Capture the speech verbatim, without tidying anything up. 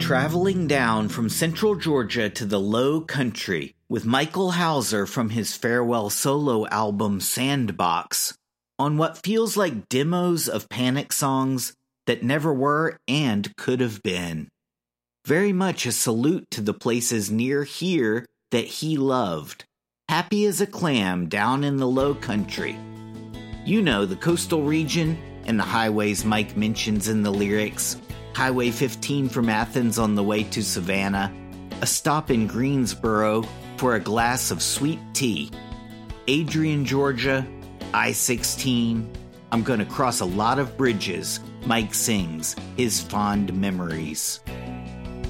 traveling down from central Georgia to the low country with Michael Hauser from his farewell solo album Sandbox on what feels like demos of Panic songs that never were and could have been. Very much a salute to the places near here that he loved. Happy as a clam down in the low country. You know, the coastal region and the highways Mike mentions in the lyrics. Highway fifteen from Athens on the way to Savannah. A stop in Greensboro for a glass of sweet tea. Adrian, Georgia. I sixteen. I'm gonna cross a lot of bridges. Mike sings his fond memories.